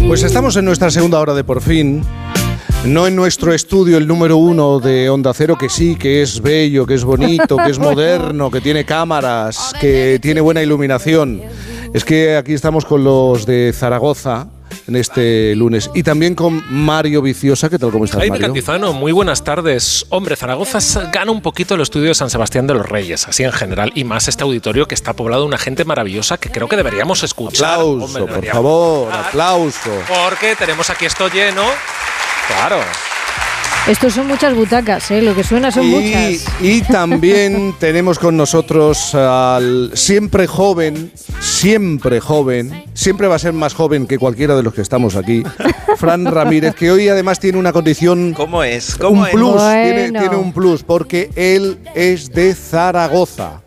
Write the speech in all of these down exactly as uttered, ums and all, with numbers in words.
Pues estamos en nuestra segunda hora de Por Fin. No en nuestro estudio, el número uno de Onda Cero, que sí, que es bello, que es bonito, que es moderno, que tiene cámaras, que tiene buena iluminación. Es que aquí estamos con los de Zaragoza en este lunes. Y también con Mario Viciosa. ¿Qué tal? ¿Cómo estás, Jaime Mario? Cantizano, muy buenas tardes. Hombre, Zaragoza gana un poquito el estudio de San Sebastián de los Reyes, así en general, y más este auditorio que está poblado de una gente maravillosa que creo que deberíamos escuchar. Aplauso, Hombre, por deberíamos favor, escuchar, aplauso. Porque tenemos aquí esto lleno. Claro. Estos son muchas butacas, ¿eh? Lo que suena son y, muchas. Y también tenemos con nosotros al siempre joven, siempre joven, siempre va a ser más joven que cualquiera de los que estamos aquí, Fran Ramírez, que hoy además tiene una condición... ¿Cómo es? ¿Cómo un es? plus, Bueno. tiene, tiene un plus, porque él es de Zaragoza.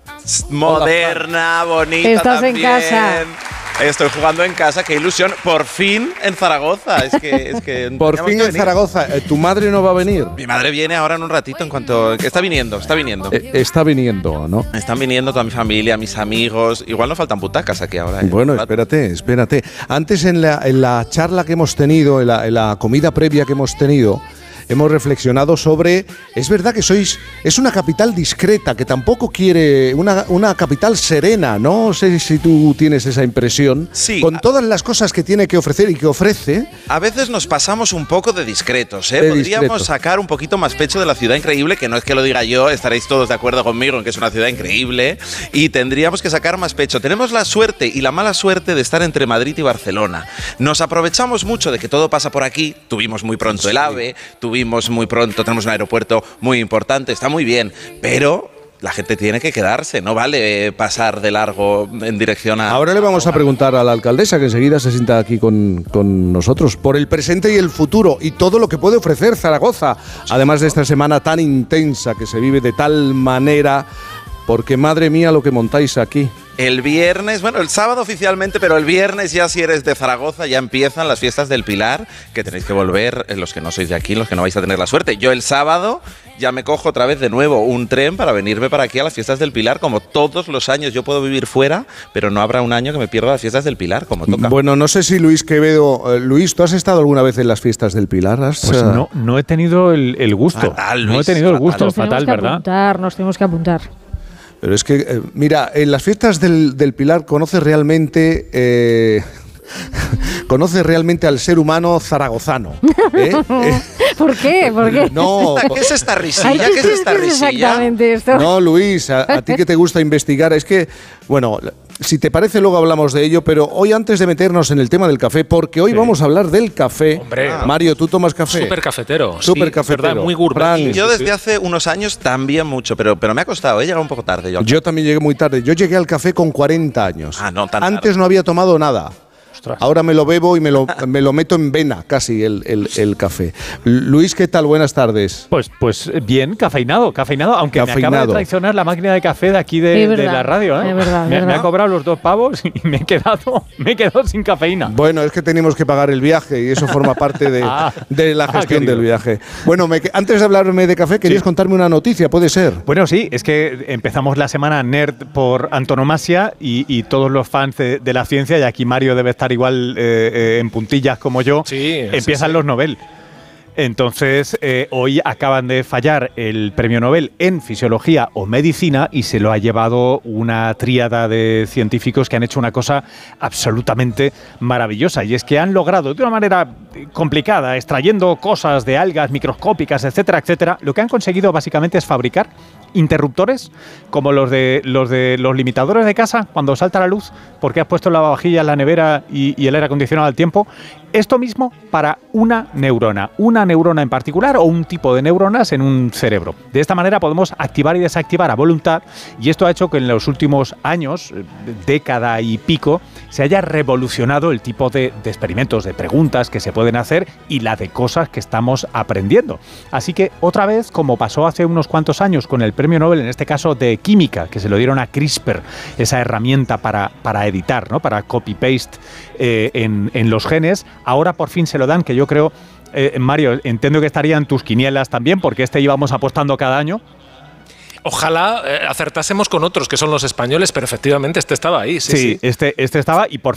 Moderna, bonita. Estás en también. casa. Estoy jugando en casa, qué ilusión. Por fin en Zaragoza. Es que, es que Por teníamos fin que en venir. Zaragoza. Eh, ¿Tu madre no va a venir? Mi madre viene ahora en un ratito, en cuanto. Está viniendo, está viniendo. Eh, está viniendo, ¿no? Están viniendo toda mi familia, mis amigos. Igual nos faltan butacas aquí ahora. ¿eh? Bueno, espérate, espérate. Antes en la, en la charla que hemos tenido, en la, en la comida previa que hemos tenido, hemos reflexionado sobre, es verdad que sois, es una capital discreta, que tampoco quiere, una, una capital serena, no sé si tú tienes esa impresión, Sí. con todas las cosas que tiene que ofrecer y que ofrece. A veces nos pasamos un poco de discretos, ¿eh? De Podríamos discretos. sacar un poquito más pecho de la ciudad increíble, que no es que lo diga yo, estaréis todos de acuerdo conmigo en que es una ciudad increíble, y tendríamos que sacar más pecho. Tenemos la suerte y la mala suerte de estar entre Madrid y Barcelona. Nos aprovechamos mucho de que todo pasa por aquí, tuvimos muy pronto el AVE, tuvimos muy pronto, tenemos un aeropuerto muy importante, está muy bien, pero... la gente tiene que quedarse, no vale pasar de largo en dirección a... Ahora le vamos a preguntar a la alcaldesa, que enseguida se sienta aquí con, con nosotros, por el presente y el futuro y todo lo que puede ofrecer Zaragoza, además de esta semana tan intensa que se vive de tal manera, porque madre mía lo que montáis aquí. El viernes, bueno, el sábado oficialmente, pero el viernes ya si eres de Zaragoza ya empiezan las fiestas del Pilar, que tenéis que volver, eh, los que no sois de aquí, los que no vais a tener la suerte. Yo el sábado ya me cojo otra vez de nuevo un tren para venirme para aquí a las fiestas del Pilar, como todos los años. Yo puedo vivir fuera, pero no habrá un año que me pierda las fiestas del Pilar, como toca. Bueno, no sé si Luis Quevedo... eh, Luis, ¿tú has estado alguna vez en las fiestas del Pilar? ¿Has, Pues eh, no, no he tenido el, el gusto. Fatal, no he Luis, tenido el fatal. gusto, Nos tenemos fatal, que ¿verdad? apuntar, nos tenemos que apuntar. Pero es que, eh, mira, en las fiestas del, del Pilar conoce realmente... Eh, conoce realmente al ser humano zaragozano. ¿eh? Eh, ¿Por qué? ¿Por qué? no, ¿Qué es esta Ay, risilla? ¿Qué es esta ¿qué risilla? exactamente esto? no, Luis, a, a ti que te gusta investigar, es que, bueno, si te parece luego hablamos de ello, pero hoy antes de meternos en el tema del café, porque hoy Sí. vamos a hablar del café. Hombre. Mario, ¿tú tomas café? Súper cafetero. Súper sí, cafetero. ¿verdad? Muy gourmet. Fran. Sí, Yo sí, desde sí. hace unos años también mucho, pero, pero me ha costado, he llegado un poco tarde. Yo. Yo también llegué muy tarde. Yo llegué al café con cuarenta años. Ah, no, tan Antes tarde. no había tomado nada. Ostras. Ahora me lo bebo y me lo, me lo meto en vena casi el, el, el café. Luis, ¿qué tal? Buenas tardes. Pues, pues bien, cafeinado, cafeinado, aunque me acaba Cafeinado. de traicionar la máquina de café de aquí de, Es de verdad, la radio. ¿eh? es verdad, es me, me verdad. ha cobrado los dos pavos y me he quedado, me he quedado sin cafeína. Bueno, es que tenemos que pagar el viaje y eso forma parte de, Ah. de la Ah, gestión querido. del viaje. Bueno, me, antes de hablarme de café, querías Sí. contarme una noticia, ¿puede ser? Bueno, sí, es que empezamos la semana nerd por antonomasia y, y todos los fans de, de la ciencia, y aquí Mario debe estar igual eh, eh, en puntillas como yo, Sí, empiezan sí, sí. los Nobel. Entonces, eh, hoy acaban de fallar el premio Nobel en Fisiología o Medicina y se lo ha llevado una tríada de científicos que han hecho una cosa absolutamente maravillosa, y es que han logrado de una manera complicada, extrayendo cosas de algas microscópicas, etcétera, etcétera, lo que han conseguido básicamente es fabricar interruptores como los de los de los limitadores de casa cuando salta la luz porque has puesto la lavavajillas, la nevera y, y el aire acondicionado al tiempo. Esto mismo para una neurona, una neurona en particular o un tipo de neuronas en un cerebro. De esta manera podemos activar y desactivar a voluntad, y esto ha hecho que en los últimos años, eh, década y pico, se haya revolucionado el tipo de, de experimentos, de preguntas que se pueden hacer y la de cosas que estamos aprendiendo. Así que otra vez, como pasó hace unos cuantos años con el premio Nobel, en este caso de química, que se lo dieron a CRISPR, esa herramienta para, para editar, ¿no? Para copy-paste eh, en, en los genes, ahora por fin se lo dan, que yo creo, eh, Mario, entiendo que estarían tus quinielas también, porque este íbamos apostando cada año. Ojalá eh, acertásemos con otros, que son los españoles, pero efectivamente este estaba ahí. Sí, Sí, sí. Este, este estaba y por,